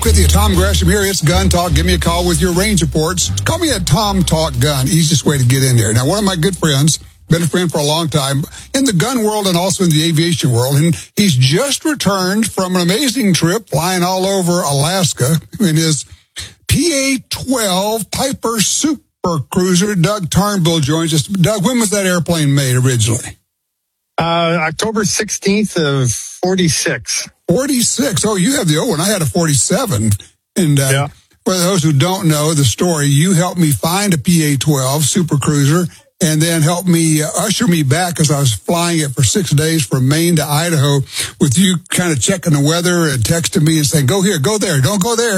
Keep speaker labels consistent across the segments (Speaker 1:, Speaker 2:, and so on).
Speaker 1: with you. Tom Gresham here. It's Gun Talk. Give me a call with your range reports. Call me at Tom Talk Gun. Easiest way to get in there. Now, one of my good friends, been a friend for a long time, in the gun world and also in the aviation world, and he's just returned from an amazing trip flying all over Alaska in his PA-12 Piper Super Cruiser. Doug Turnbull joins us. Doug, when was that airplane made originally?
Speaker 2: October 16th of 46.
Speaker 1: 46. Oh, you have the old one. I had a 47. And for those who don't know the story, you helped me find a PA-12 Super Cruiser and then helped me usher me back as I was flying it for 6 days from Maine to Idaho with you kind of checking the weather and texting me and saying, go here, go there, don't go there.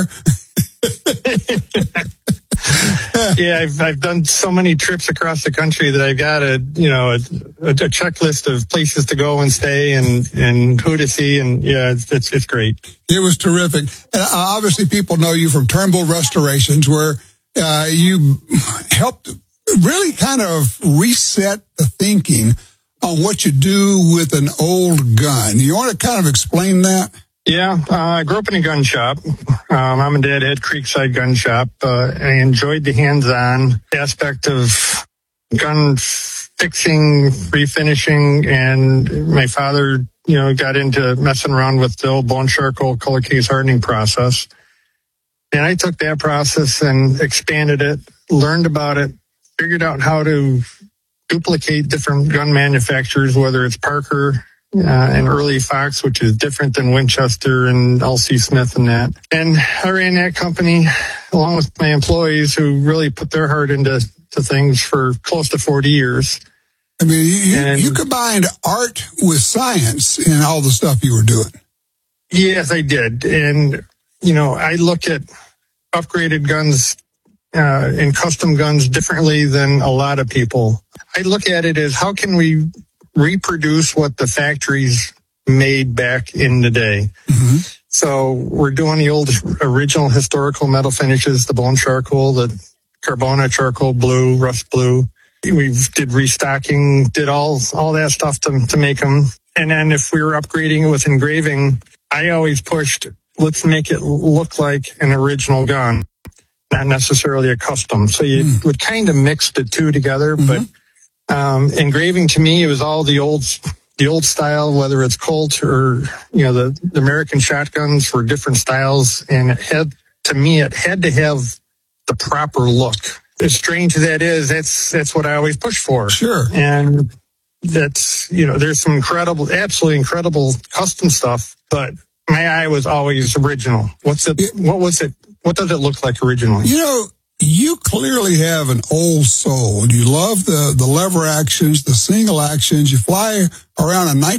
Speaker 2: Yeah, I've done so many trips across the country that I've got a checklist of places to go and stay and who to see, and yeah, it's great.
Speaker 1: It was terrific. And obviously, people know you from Turnbull Restorations, where you helped really kind of reset the thinking on what you do with an old gun. You want to kind of explain that?
Speaker 2: Yeah, I grew up in a gun shop. Mom and Dad had Creekside Gun Shop. I enjoyed the hands-on aspect of gun fixing, refinishing, and my father, got into messing around with the old bone charcoal color case hardening process. And I took that process and expanded it, learned about it, figured out how to duplicate different gun manufacturers, whether it's Parker, and early Fox, which is different than Winchester and L.C. Smith and that. And I ran that company along with my employees who really put their heart into things for close to 40 years.
Speaker 1: I mean, you combined art with science in all the stuff you were doing.
Speaker 2: Yes, I did. And, I look at upgraded guns and custom guns differently than a lot of people. I look at it as how can we reproduce what the factories made back in the day. Mm-hmm. So we're doing the old original historical metal finishes, the bone charcoal, the Carbona charcoal blue, rust blue. We did restocking, did all that stuff to make them. And then if we were upgrading it with engraving, I always pushed, let's make it look like an original gun, not necessarily a custom. So you would kind of mix the two together, but engraving to me, it was all the old style, whether it's Colt or, the American shotguns were different styles. And it had to have the proper look. As strange as that is, that's what I always push for.
Speaker 1: Sure.
Speaker 2: And that's, there's some absolutely incredible custom stuff, but my eye was always original. What does it look like originally?
Speaker 1: You clearly have an old soul. You love the lever actions, the single actions. You fly around a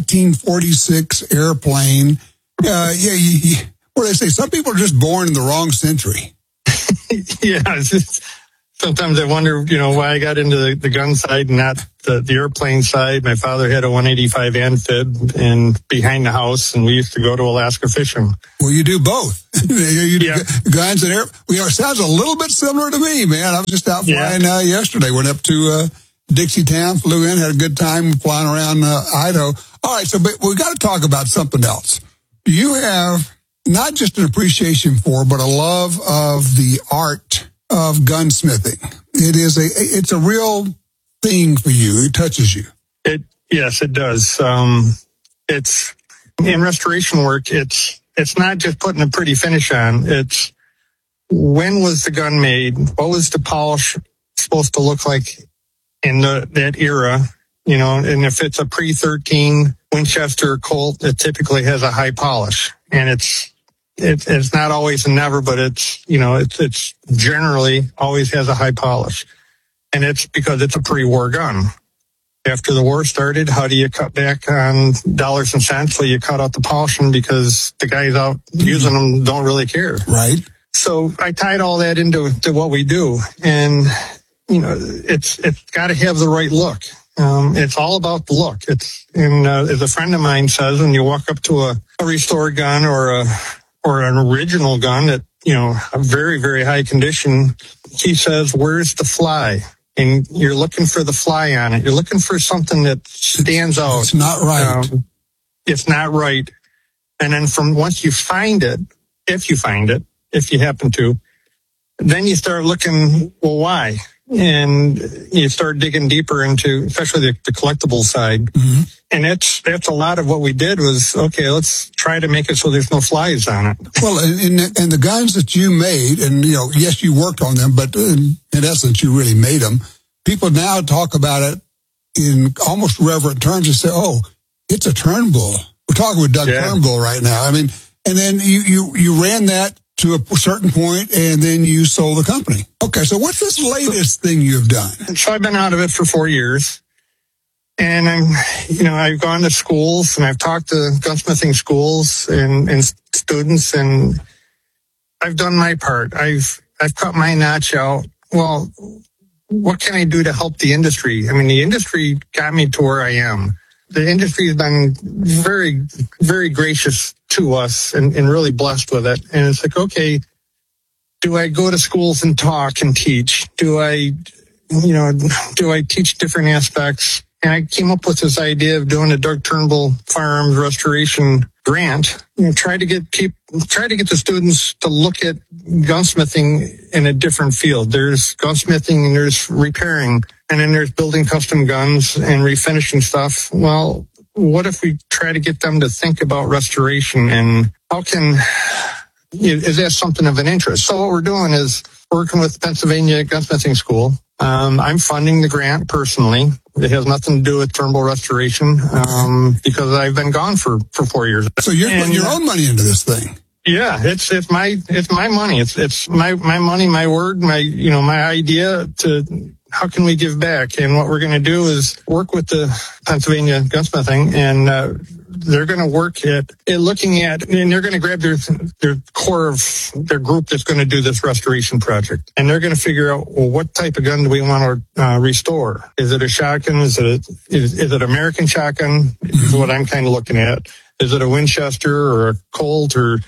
Speaker 1: 1946 airplane. What do they say? Some people are just born in the wrong century.
Speaker 2: Yeah. Sometimes I wonder, why I got into the gun side and not the airplane side. My father had a 185 amphib and behind the house, and we used to go to Alaska fishing.
Speaker 1: Well, you do both. You do guns and air. It sounds a little bit similar to me, man. I was just out flying yesterday. Went up to Dixie-town, flew in, had a good time flying around Idaho. All right, but we got to talk about something else. You have not just an appreciation for, but a love of the art of gunsmithing. It's a real thing for you. It touches you.
Speaker 2: Yes, it does. It's in restoration work. It's not just putting a pretty finish on. It's when was the gun made? What was the polish supposed to look like in that era? And if it's a pre-13 Winchester Colt, it typically has a high polish, and it's not always and never, but it's generally always has a high polish. And it's because it's a pre-war gun. After the war started, how do you cut back on dollars and cents? Well, you cut out the polishing because the guys out using them don't really care.
Speaker 1: Right.
Speaker 2: So I tied all that into what we do. And, it's got to have the right look. It's all about the look. As a friend of mine says, when you walk up to a restored gun or an original gun that, a very, very high condition, he says, where's the fly? And you're looking for the fly on it. You're looking for something that stands out.
Speaker 1: It's not right.
Speaker 2: It's not right. And then once you find it, if you find it, if you happen to. Then you start looking, well, why? And you start digging deeper into, especially the collectible side.
Speaker 1: Mm-hmm.
Speaker 2: And that's a lot of what we did was, okay, let's try to make it so there's no flies on it.
Speaker 1: Well, and the guns that you made, and, yes, you worked on them, but in essence, you really made them. People now talk about it in almost reverent terms and say, oh, it's a Turnbull. We're talking with Doug Turnbull right now. I mean, and then you ran that to a certain point, and then you sold the company. Okay, so what's this latest thing you've done?
Speaker 2: So I've been out of it for 4 years, and I've gone to schools, and I've talked to gunsmithing schools and students, and I've done my part. I've cut my notch out. Well, what can I do to help the industry? I mean, the industry got me to where I am. The industry has been very, very gracious to us and really blessed with it. And it's like, okay, do I go to schools and talk and teach? Do I teach different aspects? And I came up with this idea of doing a Doug Turnbull Firearms Restoration grant. Try to get the students to look at gunsmithing in a different field. There's gunsmithing and there's repairing, and then there's building custom guns and refinishing stuff. Well, what if we try to get them to think about restoration, and is that something of an interest? So what we're doing is working with Pennsylvania Gunsmithing School. I'm funding the grant personally. It has nothing to do with Turnbull Restoration because I've been gone for 4 years.
Speaker 1: So you're putting your own money into this thing.
Speaker 2: Yeah, it's my money. It's my money, my word, my idea to how can we give back? And what we're going to do is work with the Pennsylvania Gunsmithing, and they're going to work at looking at, and they're going to grab their core of their group that's going to do this restoration project. And they're going to figure out, well, what type of gun do we want to restore? Is it a shotgun? Is it American shotgun? Is what I'm kind of looking at. Is it a Winchester or a Colt or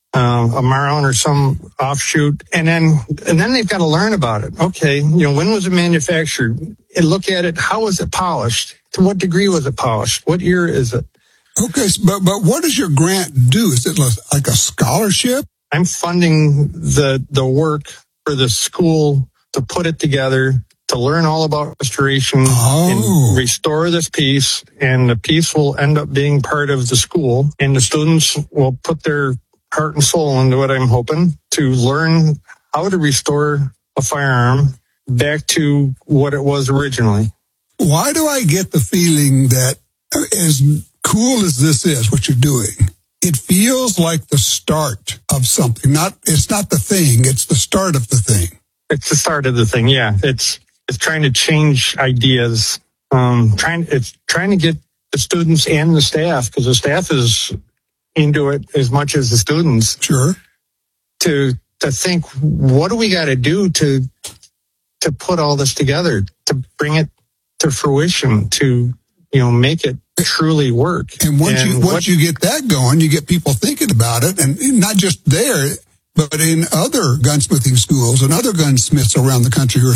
Speaker 2: a Marlin or some offshoot? And then they've got to learn about it. Okay, when was it manufactured? And look at it. How was it polished? To what degree was it polished? What year is it?
Speaker 1: Okay, but what does your grant do? Is it like a scholarship?
Speaker 2: I'm funding the work for the school to put it together, to learn all about restoration and restore this piece. And the piece will end up being part of the school, and the students will put their heart and soul into it, I'm hoping, to learn how to restore a firearm back to what it was originally.
Speaker 1: Why do I get the feeling that as cool as this is, what you're doing, it feels like the start of something? It's not the thing, it's the start of the thing.
Speaker 2: It's the start of the thing, yeah. It's trying to change ideas. It's trying to get the students and the staff, because the staff is into it as much as the students.
Speaker 1: Sure.
Speaker 2: To think, what do we got to do to put all this together, to bring it to fruition, to make it truly work.
Speaker 1: And once you get that going, you get people thinking about it, and not just there, but in other gunsmithing schools and other gunsmiths around the country who are